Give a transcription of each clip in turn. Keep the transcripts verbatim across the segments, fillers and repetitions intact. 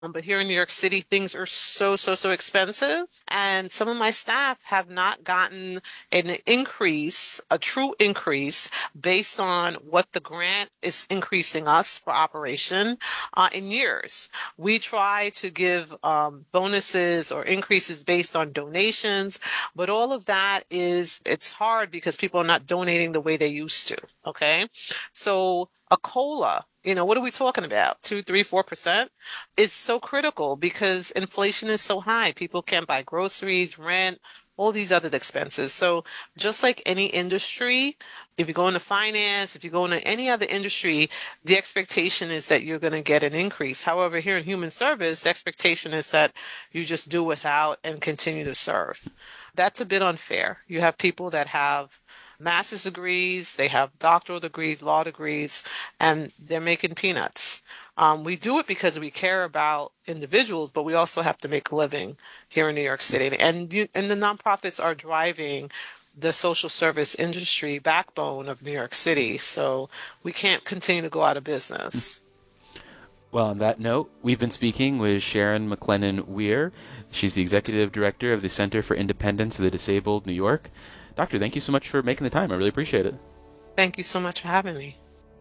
Um, But here in New York City, things are so, so, so expensive. And some of my staff have not gotten an increase, a true increase, based on what the grant is increasing us for operation uh, in years. We try to give um, bonuses or increases based on donations, but all of that is, it's hard because people are not donating the way they used to. Okay. So a COLA, you know, what are we talking about? Two, three, four percent? It's so critical because inflation is so high. People can't buy groceries, rent, all these other expenses. So just like any industry, if you go into finance, if you go into any other industry, the expectation is that you're going to get an increase. However, here in human service, the expectation is that you just do without and continue to serve. That's a bit unfair. You have people that have master's degrees, they have doctoral degrees, law degrees, and they're making peanuts. Um, we do it because we care about individuals, but we also have to make a living here in New York City. And you, and the nonprofits are driving the social service industry backbone of New York City. So we can't continue to go out of business. Well, on that note, we've been speaking with Sharon McLennan Weir. She's the Executive Director of the Center for Independence of the Disabled, New York. Doctor, thank you so much for making the time. I really appreciate it. Thank you so much for having me.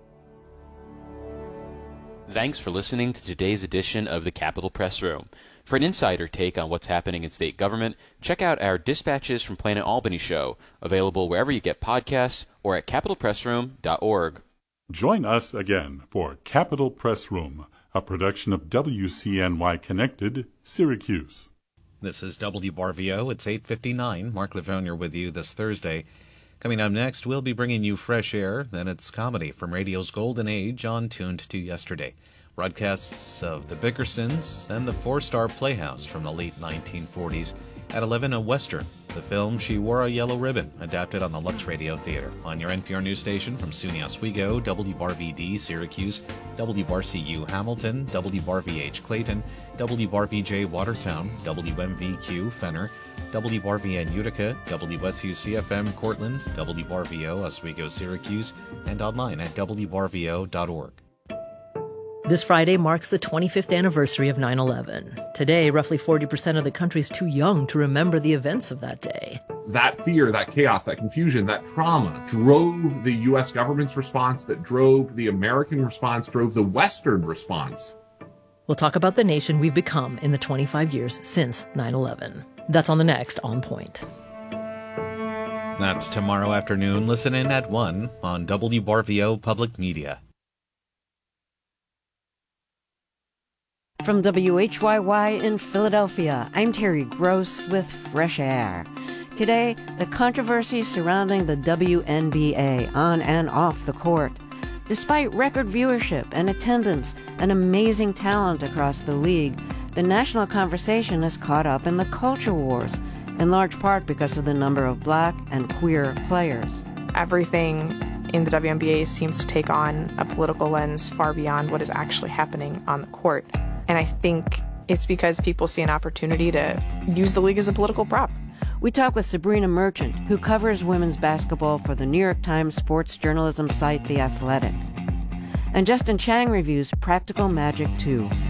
Thanks for listening to today's edition of the Capitol Press Room. For an insider take on what's happening in state government, check out our Dispatches from Planet Albany show, available wherever you get podcasts or at capitol press room dot org. Join us again for Capitol Press Room, a production of W C N Y Connected, Syracuse. This is W R V O. It's eight fifty-nine. Mark Lavogne with you this Thursday. Coming up next, we'll be bringing you fresh air. Then it's comedy from radio's golden age on Tuned to Yesterday. Broadcasts of The Bickersons and the Four-Star Playhouse from the late nineteen forties. At eleven, a Western, the film She Wore a Yellow Ribbon, adapted on the Lux Radio Theater. On your N P R news station from SUNY Oswego, W R V D Syracuse, W R C U Hamilton, W R V H Clayton, W R V J Watertown, W M V Q Fenner, W R V N Utica, W S U C F M Cortland, W R V O Oswego Syracuse, and online at W R V O dot org. This Friday marks the twenty-fifth anniversary of nine eleven. Today, roughly forty percent of the country is too young to remember the events of that day. That fear, that chaos, that confusion, that trauma drove the U S government's response, that drove the American response, drove the Western response. We'll talk about the nation we've become in the twenty-five years since nine eleven. That's on the next On Point. That's tomorrow afternoon. Listen in at one on W R V O Public Media. From W H Y Y in Philadelphia, I'm Terry Gross with Fresh Air. Today, the controversy surrounding the W N B A on and off the court. Despite record viewership and attendance and amazing talent across the league, the national conversation is caught up in the culture wars, in large part because of the number of black and queer players. Everything in the W N B A seems to take on a political lens far beyond what is actually happening on the court. And I think it's because people see an opportunity to use the league as a political prop. We talk with Sabrina Merchant, who covers women's basketball for the New York Times sports journalism site The Athletic. And Justin Chang reviews Practical Magic two.